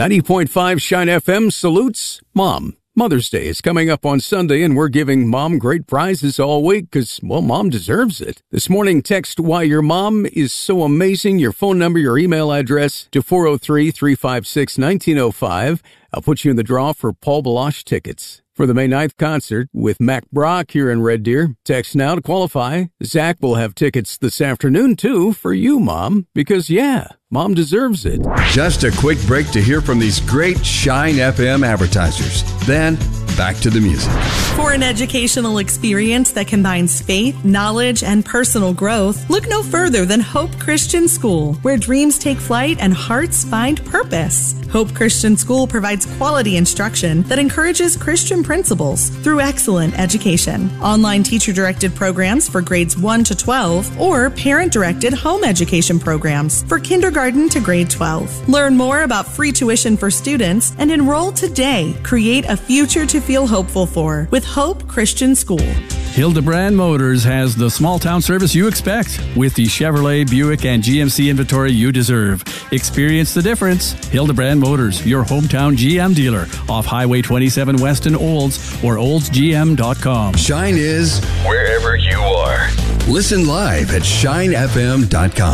90.5 Shine FM salutes Mom. Mother's Day is coming up on Sunday, and we're giving Mom great prizes all week because, well, Mom deserves it. This morning, text why your mom is so amazing, your phone number, your email address to 403-356-1905. I'll put you in the draw for Paul Baloche tickets for the May 9th concert with Mac Brock here in Red Deer. Text now to qualify. Zach will have tickets this afternoon, too, for you, Mom, because, yeah, Mom deserves it. Just a quick break to hear from these great Shine FM advertisers. Then, back to the music. For an educational experience that combines faith, knowledge, and personal growth, look no further than Hope Christian School, where dreams take flight and hearts find purpose. Hope Christian School provides quality instruction that encourages Christian principles through excellent education. Online teacher-directed programs for grades 1 to 12 or parent-directed home education programs for kindergarten to grade 12. Learn more about free tuition for students and enroll today. Create a future to feel hopeful for with Hope Christian School. Hildebrand Motors has the small town service you expect with the Chevrolet, Buick, and GMC inventory you deserve. Experience the difference. Hildebrand Motors, your hometown GM dealer, off Highway 27 West in Olds or oldsgm.com. Shine is wherever you are. Listen live at shinefm.com.